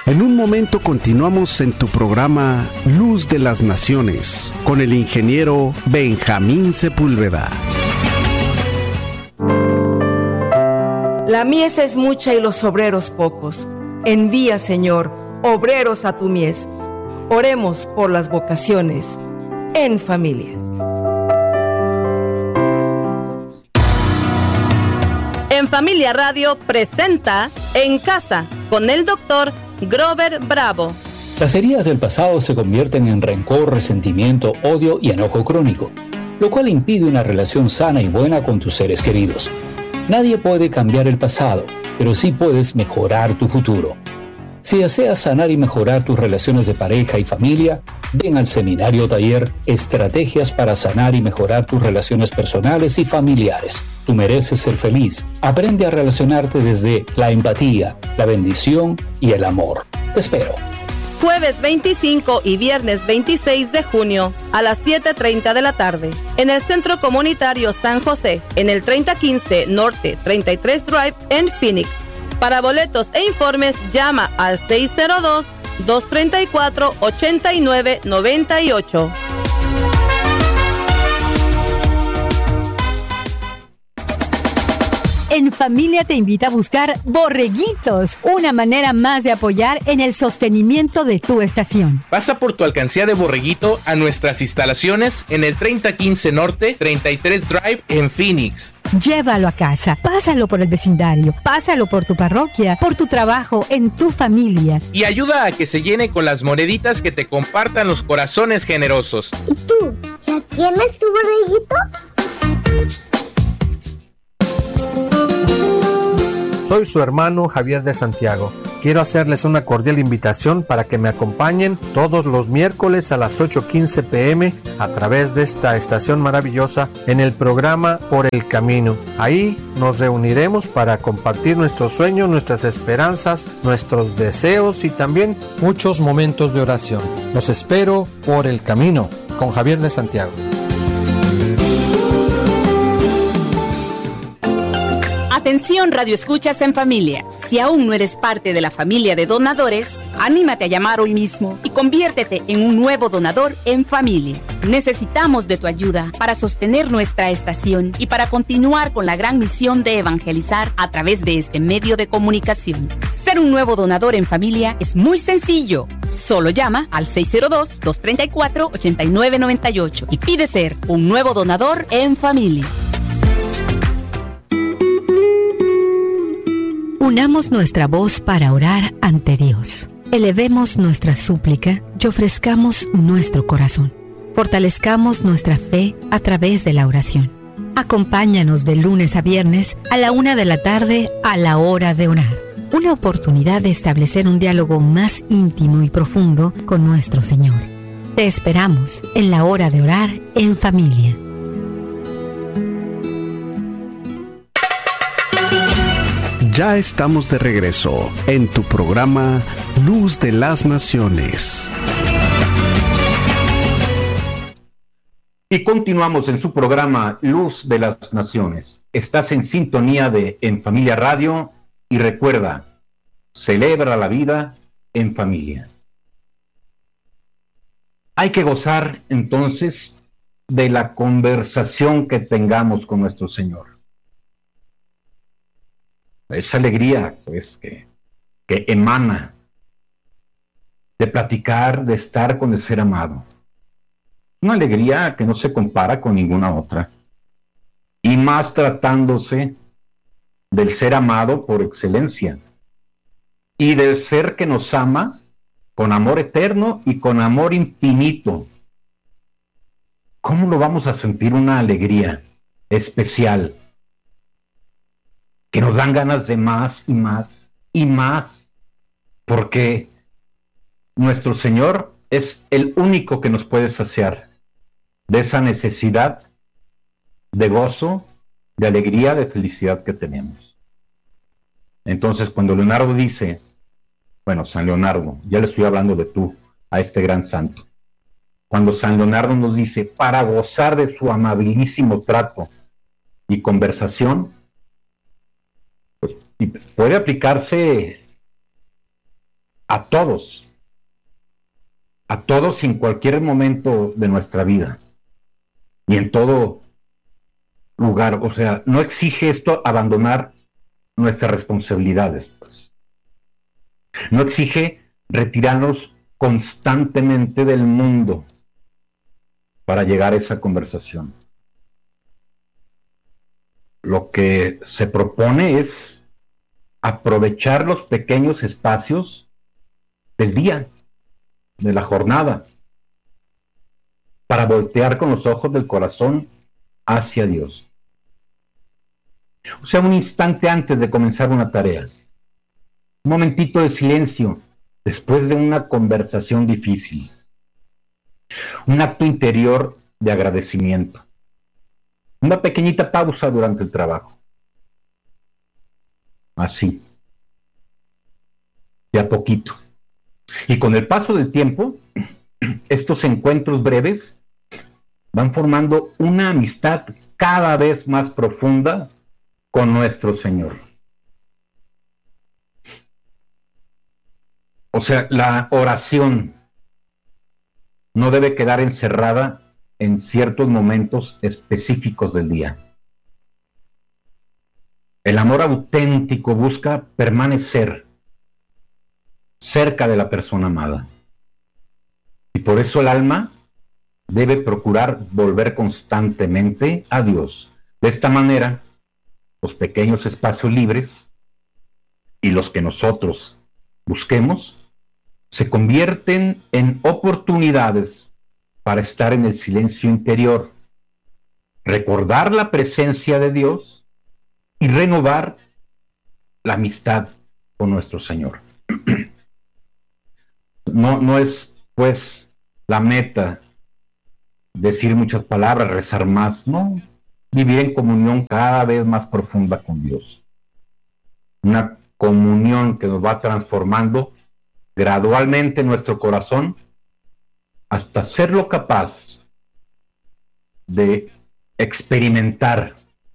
En un momento continuamos en tu programa Luz de las Naciones con el ingeniero Benjamín Sepúlveda. La mies es mucha y los obreros pocos. Envía, Señor, obreros a tu mies. Oremos por las vocaciones en familia. En Familia Radio presenta En Casa con el doctor Grover Bravo. Las heridas del pasado se convierten en rencor, resentimiento, odio y enojo crónico, lo cual impide una relación sana y buena con tus seres queridos. Nadie puede cambiar el pasado, pero sí puedes mejorar tu futuro. Si deseas sanar y mejorar tus relaciones de pareja y familia, ven al seminario taller Estrategias para sanar y mejorar tus relaciones personales y familiares. Tú mereces ser feliz. Aprende a relacionarte desde la empatía, la bendición y el amor. Te espero. Jueves 25 y viernes 26 de junio a las 7:30 de la tarde en el Centro Comunitario San José, en el 3015 Norte 33 Drive en Phoenix. Para boletos e informes llama al 602-234-8998. En Familia te invita a buscar Borreguitos, una manera más de apoyar en el sostenimiento de tu estación. Pasa por tu alcancía de Borreguito a nuestras instalaciones en el 3015 Norte 33 Drive en Phoenix. Llévalo a casa, pásalo por el vecindario, pásalo por tu parroquia, por tu trabajo, en tu familia. Y ayuda a que se llene con las moneditas que te compartan los corazones generosos. ¿Y tú? ¿Ya tienes tu borreguito? Soy su hermano Javier de Santiago. Quiero hacerles una cordial invitación para que me acompañen todos los miércoles a las 8:15 p.m. a través de esta estación maravillosa en el programa Por el Camino. Ahí nos reuniremos para compartir nuestros sueños, nuestras esperanzas, nuestros deseos y también muchos momentos de oración. Los espero por el camino con Javier de Santiago. Atención, Radio Escuchas en Familia. Si aún no eres parte de la familia de donadores, anímate a llamar hoy mismo y conviértete en un nuevo donador en familia. Necesitamos de tu ayuda para sostener nuestra estación y para continuar con la gran misión de evangelizar a través de este medio de comunicación. Ser un nuevo donador en familia es muy sencillo. Solo llama al 602-234-8998 y pide ser un nuevo donador en familia. Unamos nuestra voz para orar ante Dios. Elevemos nuestra súplica y ofrezcamos nuestro corazón. Fortalezcamos nuestra fe a través de la oración. Acompáñanos de lunes a viernes a la 1 de la tarde a la hora de orar. Una oportunidad de establecer un diálogo más íntimo y profundo con nuestro Señor. Te esperamos en la hora de orar en familia. Ya estamos de regreso en tu programa Luz de las Naciones. Y continuamos en su programa Luz de las Naciones. Estás en sintonía de En Familia Radio y recuerda, celebra la vida en familia. Hay que gozar entonces de la conversación que tengamos con nuestro Señor. Esa alegría pues que emana de platicar, de estar con el ser amado. Una alegría que no se compara con ninguna otra. Y más tratándose del ser amado por excelencia. Y del ser que nos ama con amor eterno y con amor infinito. ¿Cómo lo vamos a sentir una alegría especial? Que nos dan ganas de más y más y más, porque nuestro Señor es el único que nos puede saciar de esa necesidad de gozo, de alegría, de felicidad que tenemos. Entonces, cuando Leonardo dice, bueno, San Leonardo, ya le estoy hablando de tú, a este gran santo, cuando San Leonardo nos dice, para gozar de su amabilísimo trato y conversación, y puede aplicarse a todos en cualquier momento de nuestra vida y en todo lugar. O sea, no exige esto abandonar nuestras responsabilidades, pues. No exige retirarnos constantemente del mundo para llegar a esa conversación. Lo que se propone es aprovechar los pequeños espacios del día, de la jornada, para voltear con los ojos del corazón hacia Dios. O sea, un instante antes de comenzar una tarea, un momentito de silencio después de una conversación difícil, un acto interior de agradecimiento, una pequeñita pausa durante el trabajo. Así, de a poquito. Y con el paso del tiempo, estos encuentros breves van formando una amistad cada vez más profunda con nuestro Señor. O sea, la oración no debe quedar encerrada en ciertos momentos específicos del día. El amor auténtico busca permanecer cerca de la persona amada. Y por eso el alma debe procurar volver constantemente a Dios. De esta manera, los pequeños espacios libres y los que nosotros busquemos se convierten en oportunidades para estar en el silencio interior, recordar la presencia de Dios y renovar la amistad con nuestro Señor. No es, pues, la meta decir muchas palabras, rezar más, no, vivir en comunión cada vez más profunda con Dios. Una comunión que nos va transformando gradualmente nuestro corazón hasta serlo capaz de experimentar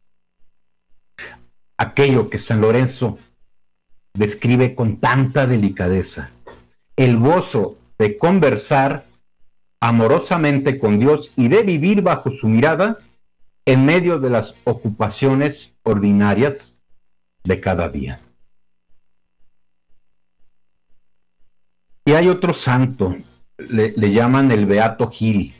aquello que San Lorenzo describe con tanta delicadeza: el gozo de conversar amorosamente con Dios y de vivir bajo su mirada en medio de las ocupaciones ordinarias de cada día. Y hay otro santo, le llaman el Beato Gil,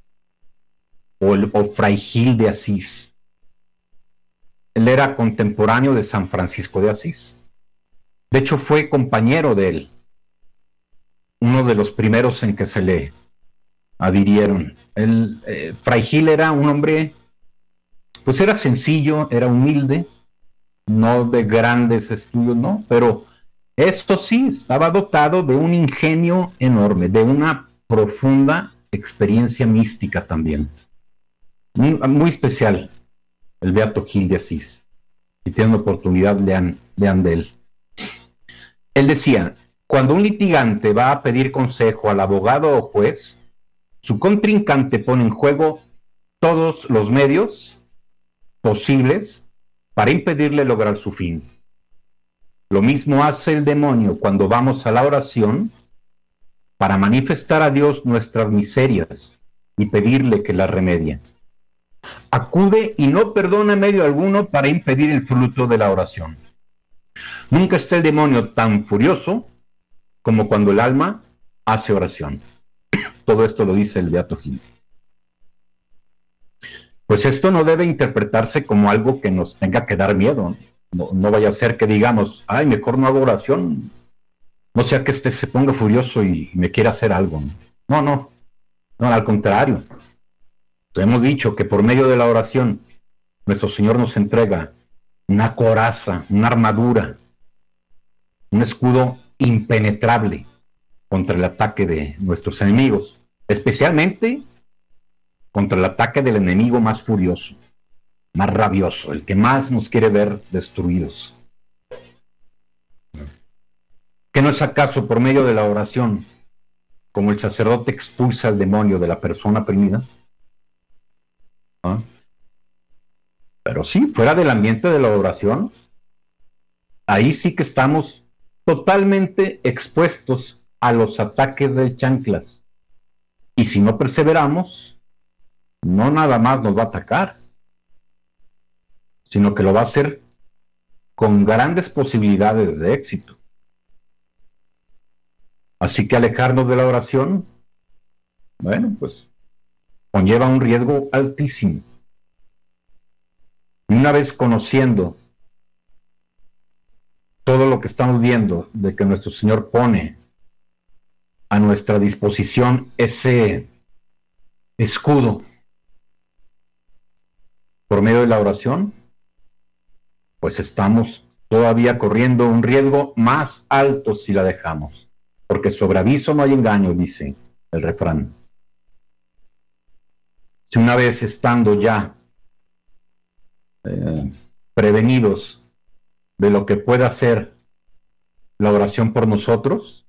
o Fray Gil de Asís. Él era contemporáneo de San Francisco de Asís. De hecho, fue compañero de él, uno de los primeros en que se le adhirieron. Fray Gil era un hombre, pues era sencillo, era humilde, no de grandes estudios, no, pero esto sí, estaba dotado de un ingenio enorme, de una profunda experiencia mística también. Muy especial, el Beato Gil de Asís. Si tienen oportunidad, lean de él. Él decía: cuando un litigante va a pedir consejo al abogado o juez, su contrincante pone en juego todos los medios posibles para impedirle lograr su fin. Lo mismo hace el demonio cuando vamos a la oración para manifestar a Dios nuestras miserias y pedirle que las remedie. Acude y no perdona medio alguno para impedir el fruto de la oración. Nunca está el demonio tan furioso como cuando el alma hace oración. Todo esto lo dice el Beato Gil. Pues esto no debe interpretarse como algo que nos tenga que dar miedo. No vaya a ser que digamos: ay, mejor no hago oración, no sea que se ponga furioso y me quiera hacer algo. No, al contrario. Hemos dicho que por medio de la oración nuestro Señor nos entrega una coraza, una armadura, un escudo impenetrable contra el ataque de nuestros enemigos, especialmente contra el ataque del enemigo más furioso, más rabioso, el que más nos quiere ver destruidos. ¿Que no es acaso por medio de la oración como el sacerdote expulsa al demonio de la persona oprimida? ¿Ah? Pero sí, fuera del ambiente de la oración, ahí sí que estamos totalmente expuestos a los ataques de chanclas. Y si no perseveramos, no nada más nos va a atacar, sino que lo va a hacer con grandes posibilidades de éxito. Así que alejarnos de la oración, bueno, pues conlleva un riesgo altísimo. Y una vez conociendo todo lo que estamos viendo, de que nuestro Señor pone a nuestra disposición ese escudo por medio de la oración, pues estamos todavía corriendo un riesgo más alto si la dejamos, porque sobre aviso no hay engaño, dice el refrán. Si una vez estando ya prevenidos de lo que pueda hacer la oración por nosotros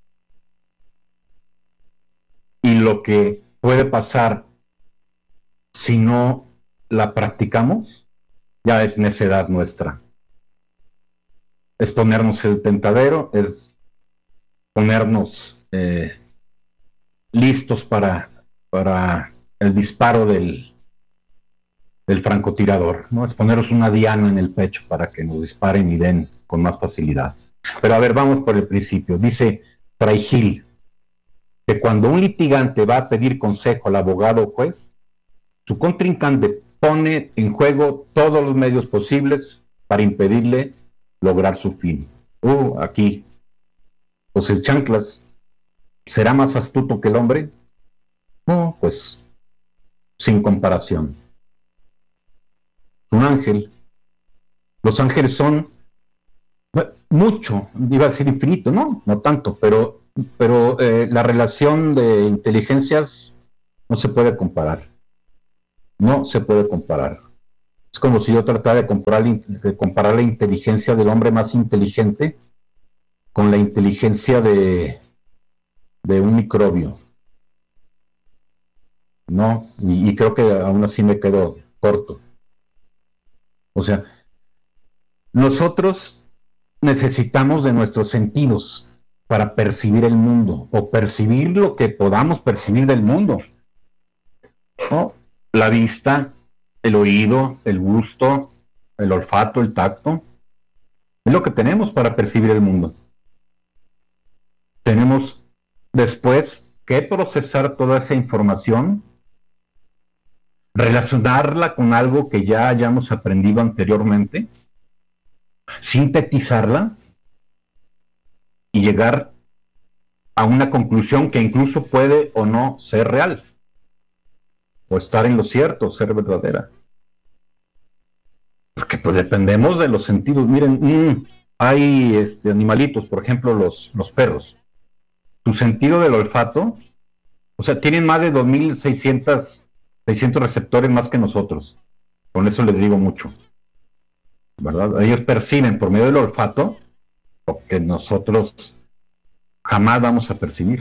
y lo que puede pasar si no la practicamos, ya es necedad nuestra. Es ponernos el tentadero, es ponernos listos para el disparo del francotirador, ¿no? Es ponernos una diana en el pecho para que nos disparen y den con más facilidad. Pero a ver, vamos por el principio. Dice Fray Gil que cuando un litigante va a pedir consejo al abogado o juez, su contrincante pone en juego todos los medios posibles para impedirle lograr su fin. Aquí, pues el chanclas, ¿será más astuto que el hombre? No, pues sin comparación. Un ángel, los ángeles son mucho, iba a decir infinito, no tanto, pero la relación de inteligencias no se puede comparar. No se puede comparar. Es como si yo tratara de comparar la inteligencia del hombre más inteligente con la inteligencia de un microbio. No, y creo que aún así me quedo corto. O sea, nosotros necesitamos de nuestros sentidos para percibir el mundo, o percibir lo que podamos percibir del mundo, ¿no? La vista, el oído, el gusto, el olfato, el tacto, es lo que tenemos para percibir el mundo. Tenemos después que procesar toda esa información, relacionarla con algo que ya hayamos aprendido anteriormente, sintetizarla y llegar a una conclusión que incluso puede o no ser real, o estar en lo cierto, ser verdadera. Porque pues dependemos de los sentidos. Miren, hay animalitos, por ejemplo los perros. Su sentido del olfato, o sea, tienen más de 2.600 receptores más que nosotros. Con eso les digo mucho, ¿verdad? Ellos perciben por medio del olfato lo que nosotros jamás vamos a percibir.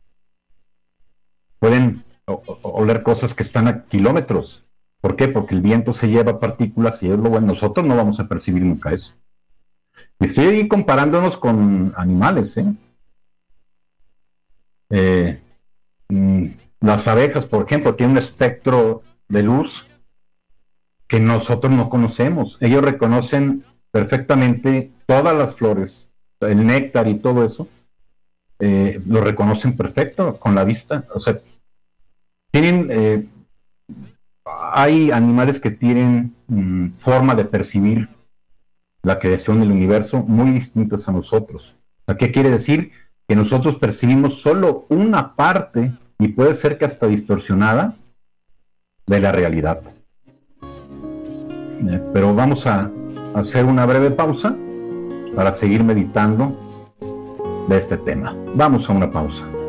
Pueden oler cosas que están a kilómetros. ¿Por qué? Porque el viento se lleva partículas y es lo bueno. Nosotros no vamos a percibir nunca eso. Y estoy ahí comparándonos con animales, las abejas, por ejemplo, tienen un espectro de luz que nosotros no conocemos. Ellos reconocen perfectamente todas las flores, el néctar y todo eso, lo reconocen perfecto con la vista. O sea, hay animales que tienen forma de percibir la creación del universo muy distintas a nosotros. O sea, ¿qué quiere decir? Que nosotros percibimos solo una parte, y puede ser que hasta distorsionada, de la realidad. Pero vamos a hacer una breve pausa para seguir meditando de este tema. Vamos a una pausa.